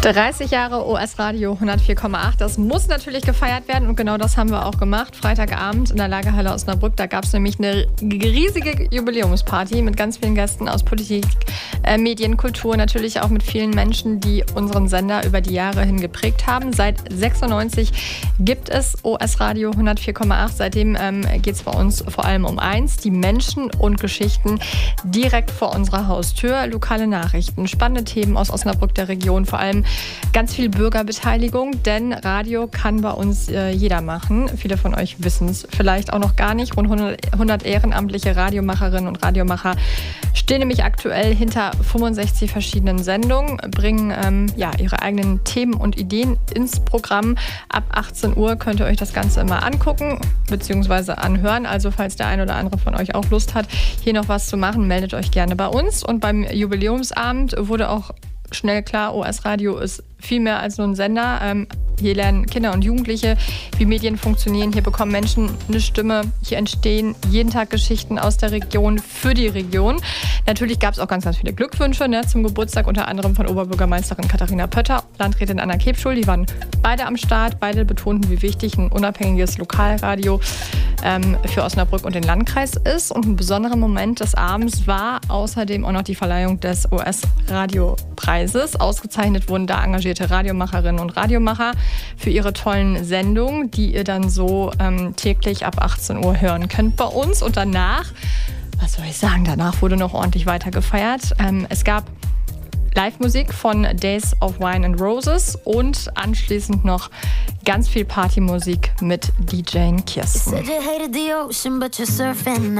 30 Jahre OS-Radio 104,8. Das muss natürlich gefeiert werden und genau das haben wir auch gemacht. Freitagabend in der Lagerhalle Osnabrück. Da gab es nämlich eine riesige Jubiläumsparty mit ganz vielen Gästen aus Politik, Medien, Kultur, natürlich auch mit vielen Menschen, die unseren Sender über die Jahre hin geprägt haben. Seit 96 gibt es OS-Radio 104,8. Seitdem geht es bei uns vor allem um eins: die Menschen und Geschichten direkt vor unserer Haustür. Lokale Nachrichten, spannende Themen aus Osnabrück, der Region, vor allem ganz viel Bürgerbeteiligung, denn Radio kann bei uns jeder machen. Viele von euch wissen es vielleicht auch noch gar nicht. Rund 100 ehrenamtliche Radiomacherinnen und Radiomacher stehen nämlich aktuell hinter 65 verschiedenen Sendungen, bringen ihre eigenen Themen und Ideen ins Programm. Ab 18 Uhr könnt ihr euch das Ganze immer angucken bzw. anhören. Also falls der ein oder andere von euch auch Lust hat, hier noch was zu machen, meldet euch gerne bei uns. Und beim Jubiläumsabend wurde auch schnell klar, OS-Radio ist viel mehr als nur ein Sender. Hier lernen Kinder und Jugendliche, wie Medien funktionieren. Hier bekommen Menschen eine Stimme. Hier entstehen jeden Tag Geschichten aus der Region für die Region. Natürlich gab es auch ganz, ganz viele Glückwünsche zum Geburtstag, unter anderem von Oberbürgermeisterin Katharina Pötter, Landrätin Anna Kebschul. Die waren beide am Start. Beide betonten, wie wichtig ein unabhängiges Lokalradio für Osnabrück und den Landkreis ist. Und ein besonderer Moment des Abends war außerdem auch noch die Verleihung des OS-Radio-Preises. Ausgezeichnet wurden da engagierte Radiomacherinnen und Radiomacher für ihre tollen Sendungen, die ihr dann so täglich ab 18 Uhr hören könnt bei uns. Und danach, was soll ich sagen, danach wurde noch ordentlich weiter gefeiert. Es gab Live-Musik von Days of Wine and Roses und anschließend noch ganz viel Partymusik mit DJ Kirsten.